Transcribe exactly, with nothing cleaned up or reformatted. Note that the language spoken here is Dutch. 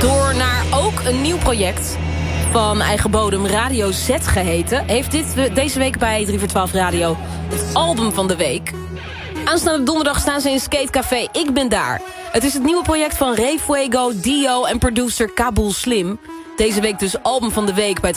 Door naar ook een nieuw project van eigen bodem Radio Z geheten... heeft dit deze week bij drie voor twaalf Radio het album van de week. Aanstaande donderdag staan ze in Skatecafé Ik Ben Daar. Het is het nieuwe project van Ray Fuego, Dio en producer Kabul Slim. Deze week dus album van de week bij